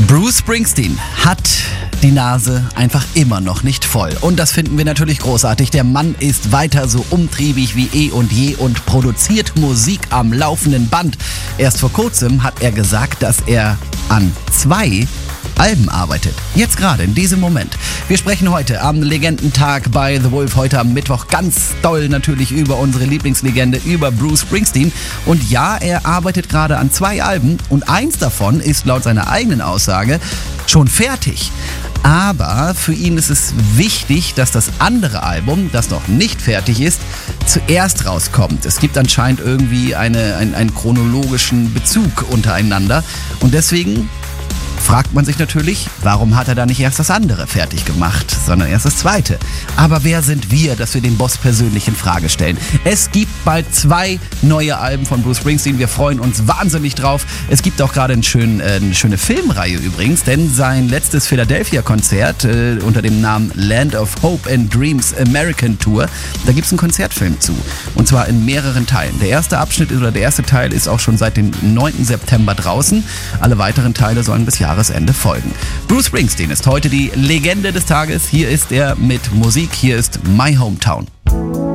Bruce Springsteen hat die Nase einfach immer noch nicht voll. Und das finden wir natürlich großartig. Der Mann ist weiter so umtriebig wie eh und je und produziert Musik am laufenden Band. Erst vor kurzem hat er gesagt, dass er an 2 Alben arbeitet. Jetzt gerade, in diesem Moment. Wir sprechen heute am Legendentag bei The Wolf, heute am Mittwoch ganz doll natürlich über unsere Lieblingslegende, über Bruce Springsteen. Und ja, er arbeitet gerade an 2 Alben und eins davon ist laut seiner eigenen Aussage schon fertig. Aber für ihn ist es wichtig, dass das andere Album, das noch nicht fertig ist, zuerst rauskommt. Es gibt anscheinend irgendwie einen chronologischen Bezug untereinander und deswegen fragt man sich natürlich, warum hat er da nicht erst das andere fertig gemacht, sondern erst das zweite. Aber wer sind wir, dass wir den Boss persönlich in Frage stellen? Es gibt bald 2 neue Alben von Bruce Springsteen. Wir freuen uns wahnsinnig drauf. Es gibt auch gerade eine schöne Filmreihe übrigens, denn sein letztes Philadelphia-Konzert unter dem Namen Land of Hope and Dreams American Tour, da gibt es einen Konzertfilm zu. Und zwar in mehreren Teilen. Der erste Teil ist auch schon seit dem 9. September draußen. Alle weiteren Teile sollen bis Jahresende folgen. Bruce Springsteen ist heute die Legende des Tages. Hier ist er mit Musik. Hier ist My Hometown.